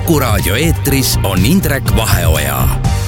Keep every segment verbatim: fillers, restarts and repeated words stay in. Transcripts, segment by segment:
Kuku raadio eetris on Indrek Vaheoja.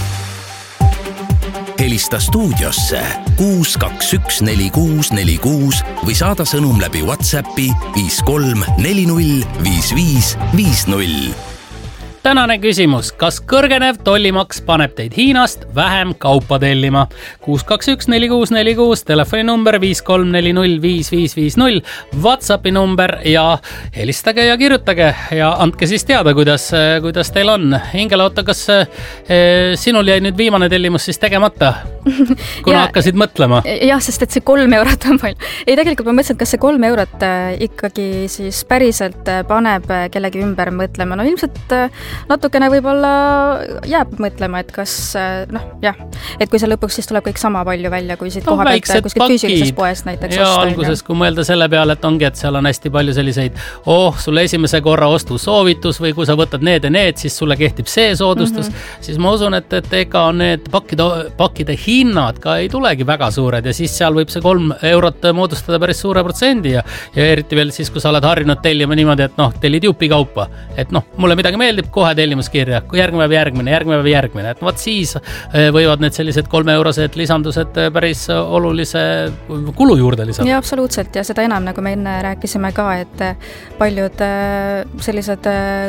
Helista stuudiosse kuus kaks üks neli kuus neli kuus või saada sõnum läbi WhatsAppi viis kolm neli null viis viis viis null. Tänane küsimus, kas kõrgenev tollimaks paneb teid Hiinast vähem kaupa tellima? kuus kaks üks neli kuus neli kuus, telefoni number viis kolm neli null viis viis viis null, WhatsAppi number ja helistage ja kirjutage ja andke siis teada, kuidas, kuidas teil on. Ingela, oota, kas eh, sinul jäi nüüd viimane tellimus siis tegemata, kuna ja, hakkasid mõtlema? Jah, sest et see kolm eurot on palju. Ei, tegelikult ma mõtlesin, kas see kolm eurot ikkagi siis päriselt paneb kellegi ümber mõtlema. No ilmselt natukene võib-olla jääb mõtlema, et kas, noh, jah, et kui see lõpuks siis tuleb kõik sama palju välja, kui siit no, koha pealt kuskilt füüsilises poes näiteks ja osta. Alguses, kui mõelda selle peale, et ongi, et seal on hästi palju selliseid, oh, sulle esimese korra ostu soovitus või kui sa võtad need ja need, siis sulle kehtib see soodustus, mm -hmm. siis ma usun, et, et ega need pakkide, pakkide hinnad ka ei tulegi väga suured ja siis seal võib see kolm eurot moodustada päris suure protsendi ja, ja eriti veel siis, kui sa oled harjunud tellima niimoodi, et noh, tellid jupi kaupa, et noh, mulle midagi meeldib, kohe tellimuskirja, kui järgmine päev järgmine, järgmine päev järgmine, et vaat siis võivad need sellised kolmeeurosed lisandused päris olulise kulu juurde lisada. Ja absoluutselt ja seda enam, nagu me enne rääkisime ka, et paljud sellised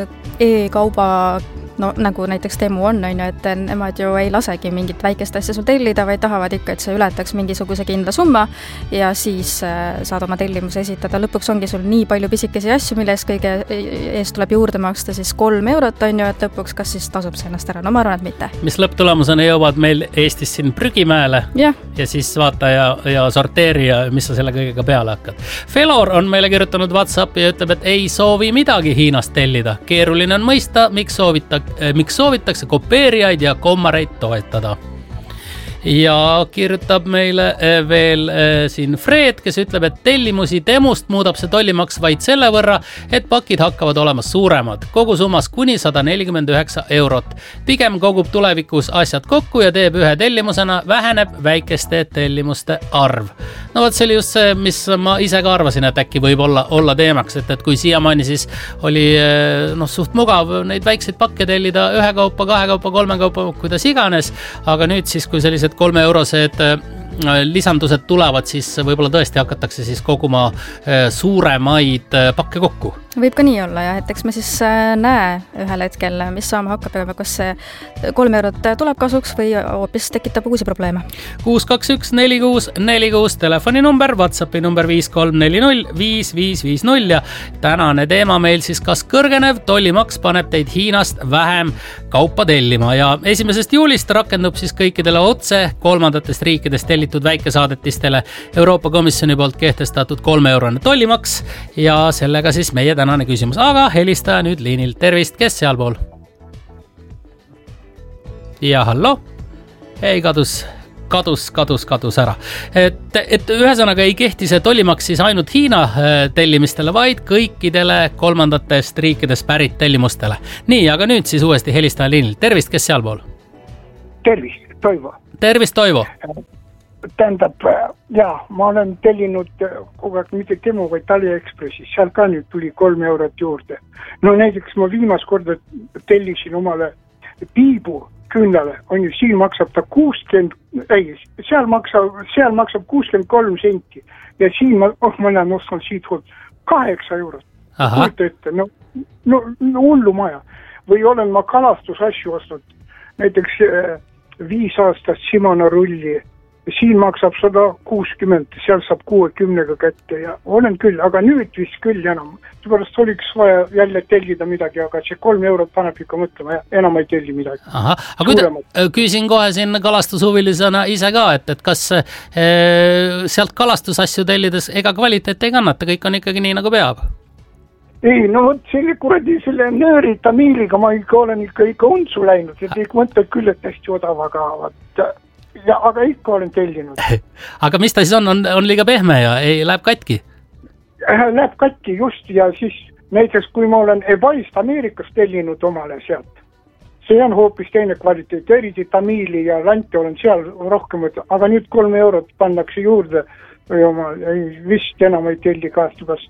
e-kauba no nagu näiteks Temu on, on ju, et nemad ju ei lasegi mingit väikest asja sul tellida, vaid tahavad ikka, et see ületaks mingisuguse kindla summa ja siis saad oma tellimuse esitada. Lõpuks ongi sul nii palju pisikesi asju, mille eest kõige eest tuleb juurde maksta siis kolm eurot, on ju, et lõpuks kas siis tasub see ennast ära. No ma arvan, et mitte. Mis lõpptulemusena jõuavad meil Eestis siin prügimäele ja, ja siis vaata ja, ja sorteeri ja mis sa selle kõigega peale hakkad. Felor on meile kirjutanud WhatsAppi ja ütleb, et ei soovi midagi Hiinast tellida. Keeruline on mõista, miks soovita miks soovitakse kopeerijaid ja kommareid toetada. Ja kirjutab meile veel siin Fred, kes ütleb, et tellimusi Temust muudab see tollimaks vaid selle võrra, et pakid hakkavad olema suuremad. Kogu summas kuni sada nelikümmend üheksa eurot. Pigem kogub tulevikus asjad kokku ja teeb ühe tellimusena, väheneb väikeste tellimuste arv. No võt, see oli just see, mis ma ise ka arvasin, et äkki võib olla, olla teemaks, et, et kui siiamaani siis oli no, suht mugav neid väikseid pakke tellida ühe kaupa, kahe kaupa, kolme kaupa, kuidas iganes, aga nüüd siis, kui sellised kolme eurosed lisandused tulevad, siis võib-olla tõesti hakatakse siis koguma suuremaid pakke kokku. Võib ka nii olla ja et eks me siis näe ühel hetkel, mis saama hakkab ja kas see kolm eurot tuleb kasuks või hoopis tekitab uusi probleeme. kuus kaks üks neli kuus neli kuus telefoni number, WhatsAppi number viis kolm neli null viis viis viis null ja tänane teema meil siis, kas kõrgenev tollimaks paneb teid Hiinast vähem kaupa tellima ja esimesest juulist rakendub siis kõikidele otse kolmandatest riikidest tellitud väikesaadetistele Euroopa Komisjoni poolt kehtestatud kolme eurone tollimaks ja sellega siis meie tänane küsimus, aga helistaja nüüd liinil. Tervist, kes sealpool? Ja hallo? Ei, kadus, kadus, kadus, kadus ära. Et, et ühesõnaga ei kehti see tollimaks siis ainult Hiina tellimistele, vaid kõikidele kolmandatest riikidest pärit tellimustele. Nii, aga nüüd siis uuesti helistaja liinil. Tervist, kes sealpool? Tervist, Toivo. Tervist, Toivo. Tähendab, jaa, ma olen tellinud kogu aeg mitte Temu, vaid AliExpressis, seal ka nüüd tuli kolm eurot juurde. No näiteks ma viimas korda tellisin omale piibu künnale, on ju, siin maksab ta kuuskümmend, ei, seal maksab, seal maksab kuuskümmend kolm senti ja siin ma, oh, ma olen ostnud siit hoolt kaheksa eurot. Kuulta ette, no, no, no hullu maja. Või olen ma kalastusasju ostnud, näiteks äh, viis aastast Shimano rulli, siin maksab sada kuuskümmend, seal saab kuuekümnega kätte ja olen küll, aga nüüd vist küll enam. Seepärast oliks vaja jälle tellida midagi, aga see kolm eurot paneb ikka mõtlema ja enam ei telli midagi. Aha, aga kui küsin kohe siin kalastushuvilisena ise ka, et, et kas e, sealt kalastusasju tellides ega kvaliteet ei kannata, kõik on ikkagi nii nagu peab? Ei, no võt, selle kuradi selle nööri tamiiliga ma ikka olen ikka, ikka untsu läinud ja kõik mõtled küll, et hästi odav, aga vaat ja, aga ikka olen tellinud. Aga mis ta siis on? On, on liiga pehme ja ei, läheb katki? Läheb katki just ja siis näiteks kui ma olen eBayst Ameerikas tellinud omale sealt, see on hoopis teine kvaliteet, eriti tamiili ja lante olen seal rohkem, aga nüüd kolm eurot pannakse juurde või oma, vist enam ei telli kaastubast.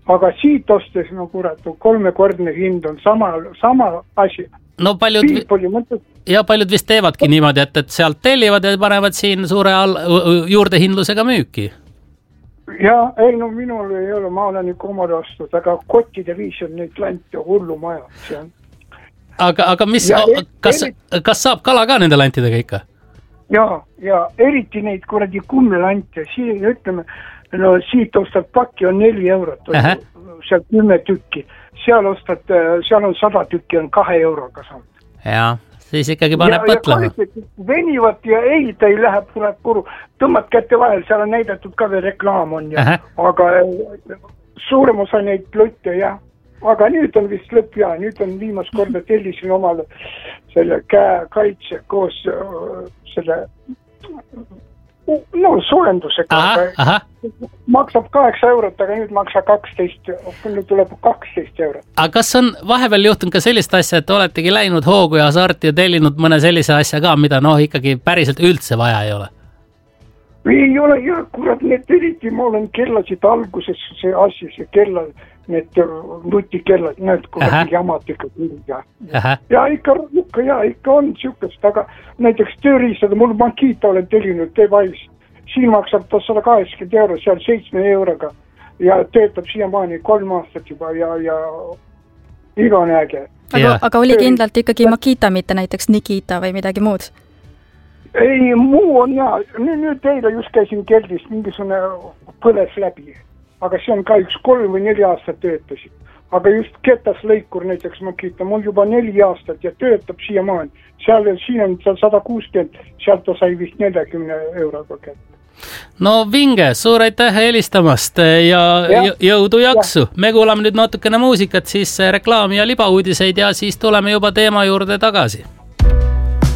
aga siit ostes, no kurat, kolmekordne hind on sama, sama asi. No paljud, ja paljud vist teevadki niimoodi, et, et sealt tellivad ja panevad siin suure all, juurdehindlusega müüki. Ja, ei, no minul ei ole, ma olen ikka omad ostud, aga kottide viis on neid lante hullu maja. See on. Aga, aga mis, ja, kas, eri... kas saab kala ka nende lantidega ikka? Ja, ja eriti neid kuradi kummelante, siin ütleme, no siit ostad pakki on neli eurot, seal kümme tükki, seal ostad, seal on sada tükki, on kahe euroga saanud. Jaa, siis ikkagi paneb mõtlema. Venivad ja ei, ta ei lähe purat puru, tõmmad kätte vahel, seal on näidatud ka veel reklaam on ja, Aha. aga suurem osa neid lutte, jah. Aga nüüd on vist lõpp ja nüüd on viimast korda tellisin omale selle käekaitse koos selle no soojendusega. Aha, aha. Maksab kaheksa eurot, aga nüüd maksa kaksteist, nüüd tuleb kaksteist eurot. Aga kas on vahepeal juhtunud ka sellist asja, et oletegi läinud hoogu ja hasarti ja tellinud mõne sellise asja ka, mida noh ikkagi päriselt üldse vaja ei ole? Ei ole, jah, kurat, need eriti, ma olen kellasid alguses see asi, see kella, need nutikellad, need kurat jamad ikka ja, ja ikka, ikka, ja, ikka on siukest, aga näiteks tööriistada, mul Makita olen tellinud T-Wise, siin maksab ta sada kaheksakümmend euro, seal seitsme euroga ja töötab siiamaani kolm aastat juba ja, ja igane äge. Aga, aga oli kindlalt ikkagi Makita, mitte näiteks Nikita või midagi muud? Ei, muu on ja, nüüd, nüüd teile just käisin keldis, mingisugune põles läbi, aga see on ka üks kolm või neli aastat töötasid. Aga just ketas lõikur näiteks Makita, mul juba neli aastat ja töötab siiamaani. Seal, siin on seal sada kuuskümmend, sealt ta sai vist nelikümmend euroga kätte. No vinge, suur aitäh helistamast ja, ja jõudu jaksu. Ja. Me kuulame nüüd natukene muusikat, siis reklaami ja libauudiseid ja siis tuleme juba teema juurde tagasi.